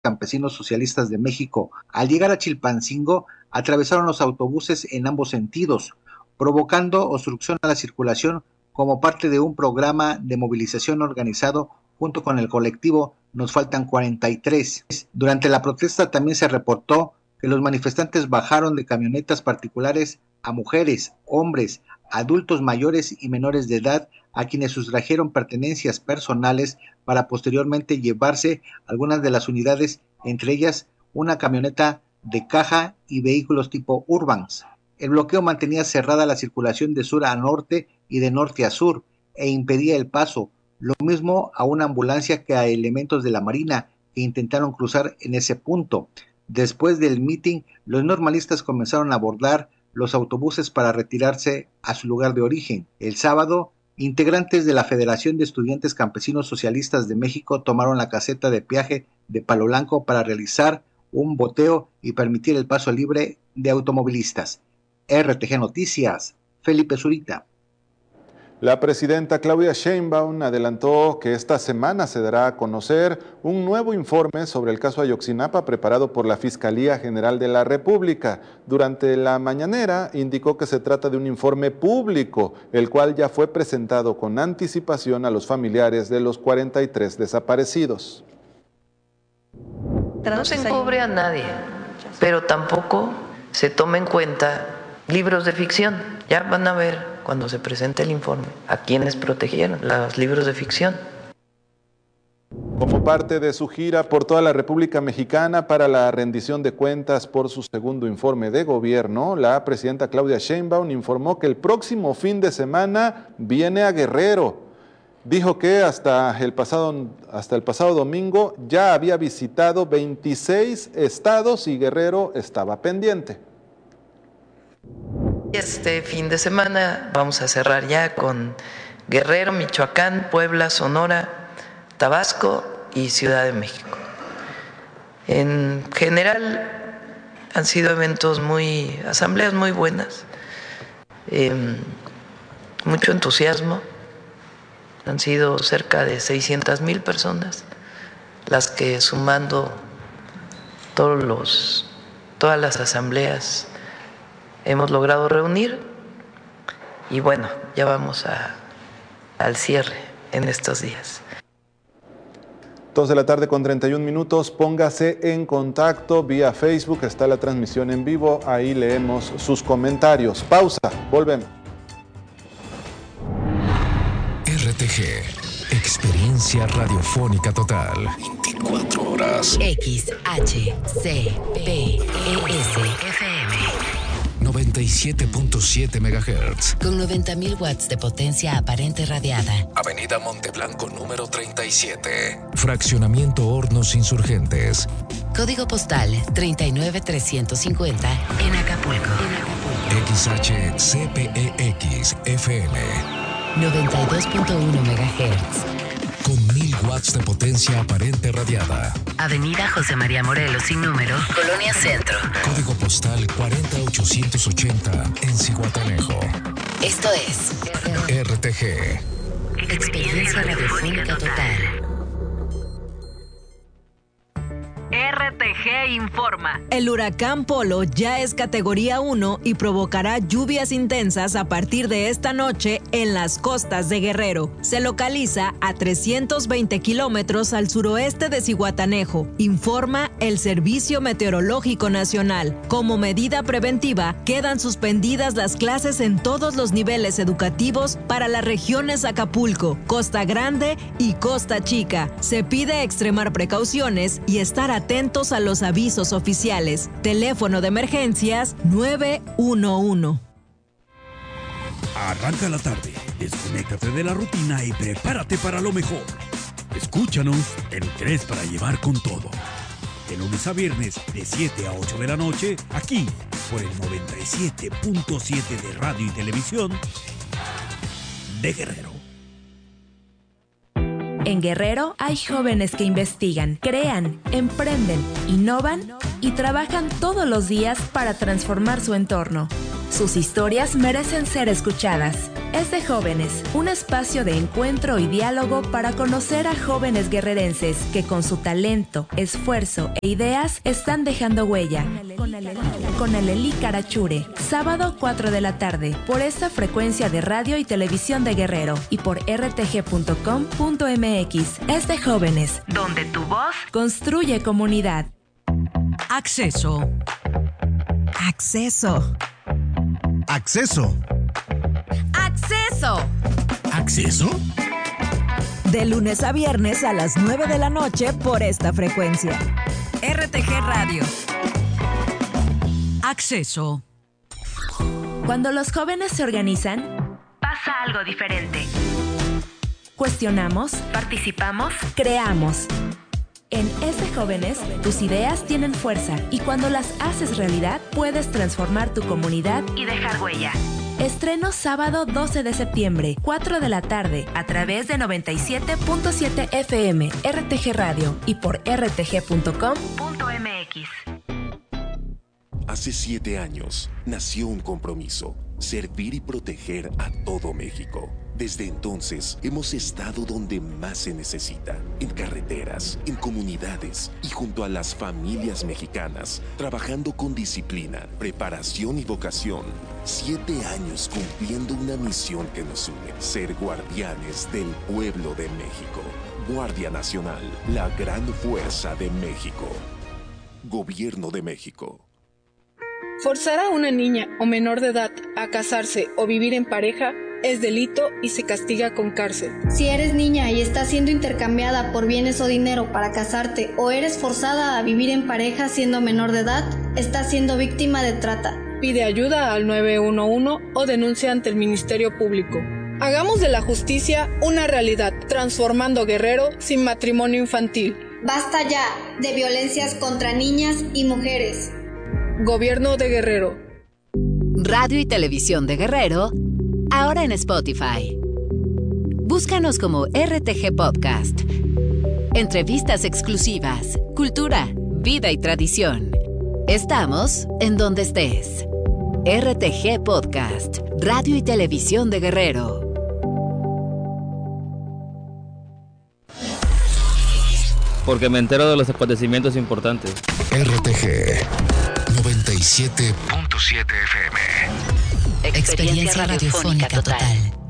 Campesinos Socialistas de México. Al llegar a Chilpancingo, atravesaron los autobuses en ambos sentidos, provocando obstrucción a la circulación como parte de un programa de movilización organizado junto con el colectivo Nos Faltan 43. Durante la protesta también se reportó que los manifestantes bajaron de camionetas particulares a mujeres, hombres, adultos mayores y menores de edad, a quienes sustrajeron pertenencias personales para posteriormente llevarse algunas de las unidades, entre ellas una camioneta de caja y vehículos tipo Urbans. El bloqueo mantenía cerrada la circulación de sur a norte y de norte a sur e impedía el paso, lo mismo a una ambulancia que a elementos de la Marina que intentaron cruzar en ese punto. Después del mitin, los normalistas comenzaron a abordar los autobuses para retirarse a su lugar de origen. El sábado, integrantes de la Federación de Estudiantes Campesinos Socialistas de México tomaron la caseta de peaje de Palo Blanco para realizar un boteo y permitir el paso libre de automovilistas. RTG Noticias, Felipe Zurita. La presidenta Claudia Sheinbaum adelantó que esta semana se dará a conocer un nuevo informe sobre el caso Ayotzinapa preparado por la Fiscalía General de la República. Durante la mañanera indicó que se trata de un informe público, el cual ya fue presentado con anticipación a los familiares de los 43 desaparecidos. No se encubre a nadie, pero tampoco se toma en cuenta libros de ficción. Ya van a ver cuando se presente el informe a quienes protegieron los libros de ficción. Como parte de su gira por toda la República Mexicana para la rendición de cuentas por su segundo informe de gobierno, la presidenta Claudia Sheinbaum informó que el próximo fin de semana viene a Guerrero. Dijo que hasta el pasado domingo ya había visitado 26 estados y Guerrero estaba pendiente. Este fin de semana vamos a cerrar ya con Guerrero, Michoacán, Puebla, Sonora, Tabasco y Ciudad de México. En general han sido asambleas muy buenas, mucho entusiasmo. Han sido cerca de 600,000 personas las que, sumando todas las asambleas, hemos logrado reunir. Y bueno, ya vamos al cierre en estos días. 2:31 p.m. Póngase en contacto vía Facebook, está la transmisión en vivo, ahí leemos sus comentarios. Pausa, volvemos. RTG, experiencia radiofónica total. 24 horas. XHCPES-FM 97.7 MHz. con 90,000 watts de potencia aparente radiada. Avenida Monteblanco número 37. Fraccionamiento Hornos Insurgentes. Código postal 39350 en Acapulco. XHCPEX-FM 92.1 MHz. con 1000 watts de potencia aparente radiada. Avenida José María Morelos sin número, Colonia Centro. Código postal 40880 en Zihuatanejo. Esto es RTG. Experiencia Radiofónica Total. RTG informa. El huracán Polo ya es categoría 1 y provocará lluvias intensas a partir de esta noche en las costas de Guerrero. Se localiza a 320 kilómetros al suroeste de Zihuatanejo, informa el Servicio Meteorológico Nacional. Como medida preventiva, quedan suspendidas las clases en todos los niveles educativos para las regiones Acapulco, Costa Grande y Costa Chica. Se pide extremar precauciones y estar atentos a los avisos oficiales. Teléfono de emergencias 911. Arranca la tarde, desconéctate de la rutina y prepárate para lo mejor. Escúchanos en 3 para llevar con todo. De lunes a viernes, de 7 a 8 de la noche, aquí, por el 97.7 de radio y televisión de Guerrero. En Guerrero hay jóvenes que investigan, crean, emprenden, innovan y trabajan todos los días para transformar su entorno. Sus historias merecen ser escuchadas. Es de Jóvenes, un espacio de encuentro y diálogo para conocer a jóvenes guerrerenses que con su talento, esfuerzo e ideas están dejando huella. Con Alelí Carachure, sábado 4 de la tarde, por esta frecuencia de radio y televisión de Guerrero y por rtg.com.mx. Es de Jóvenes, donde tu voz construye comunidad. Acceso. Acceso. Acceso. ¡Acceso! ¿Acceso? De lunes a viernes a las 9 de la noche por esta frecuencia. RTG Radio. Acceso. Cuando los jóvenes se organizan, pasa algo diferente. Cuestionamos, Participamos, creamos. En Es de Jóvenes, tus ideas tienen fuerza y cuando las haces realidad, puedes transformar tu comunidad y dejar huella. Estreno sábado 12 de septiembre, 4 de la tarde, a través de 97.7 FM, RTG Radio y por rtg.com.mx. Hace 7 años nació un compromiso: servir y proteger a todo México. Desde entonces hemos estado donde más se necesita, en carreteras, en comunidades y junto a las familias mexicanas, trabajando con disciplina, preparación y vocación. 7 años cumpliendo una misión que nos une: ser guardianes del pueblo de México. Guardia Nacional, la gran fuerza de México. Gobierno de México. Forzar a una niña o menor de edad a casarse o vivir en pareja es delito y se castiga con cárcel. Si eres niña y estás siendo intercambiada por bienes o dinero para casarte o eres forzada a vivir en pareja siendo menor de edad, estás siendo víctima de trata. Pide ayuda al 911 o denuncia ante el Ministerio Público. Hagamos de la justicia una realidad, transformando Guerrero sin matrimonio infantil. Basta ya de violencias contra niñas y mujeres. Gobierno de Guerrero. Radio y Televisión de Guerrero, ahora en Spotify. Búscanos como RTG Podcast. Entrevistas exclusivas, cultura, vida y tradición. Estamos en donde estés. RTG Podcast, Radio y Televisión de Guerrero. Porque me entero de los acontecimientos importantes. RTG 97.7 FM. Experiencia radiofónica total.